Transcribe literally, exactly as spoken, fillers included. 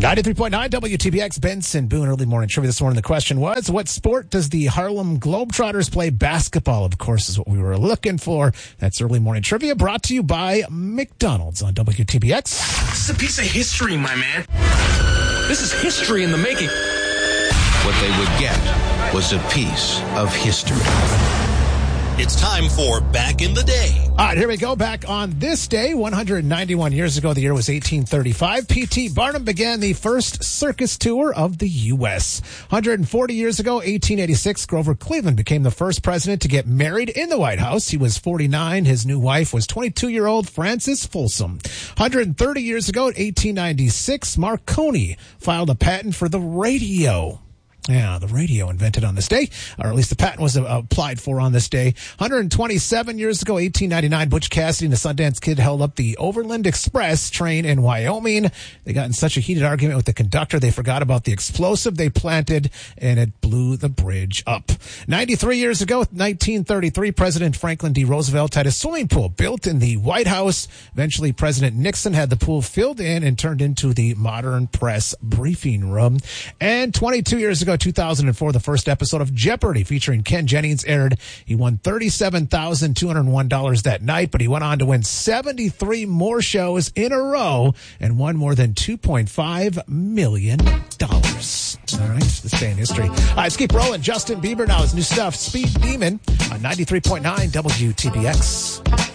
ninety-three point nine W T B X, Benson Boone, early morning trivia this morning. The question was, what sport does the Harlem Globetrotters play? Basketball, of course, is what we were looking for. That's early morning trivia brought to you by McDonald's on W T B X. This is a piece of history, my man. This is history in the making. What they would get was a piece of history. It's time for Back in the Day. All right, here we go. Back on this day, one hundred ninety-one years ago, the year was eighteen thirty-five. P T Barnum began the first circus tour of the U S one hundred forty years ago, eighteen eighty-six, Grover Cleveland became the first president to get married in the White House. He was forty-nine. His new wife was twenty-two-year-old Frances Folsom. one hundred thirty years ago, eighteen ninety-six, Marconi filed a patent for the radio. Yeah, the radio invented on this day, or at least the patent was uh, applied for on this day. one hundred twenty-seven years ago, eighteen ninety-nine, Butch Cassidy and the Sundance Kid held up the Overland Express train in Wyoming. They got in such a heated argument with the conductor, they forgot about the explosive they planted, and it blew the bridge up. ninety-three years ago, nineteen thirty-three, President Franklin D. Roosevelt had a swimming pool built in the White House. Eventually, President Nixon had the pool filled in and turned into the modern press briefing room. And twenty-two years ago, two thousand four, the first episode of Jeopardy featuring Ken Jennings aired. He won thirty-seven thousand two hundred one dollars that night, but he went on to win seventy-three more shows in a row and won more than two point five million dollars. All right, this day in history. All right, let's keep rolling. Justin Bieber now, his new stuff, Speed Demon, on ninety-three point nine W T B X.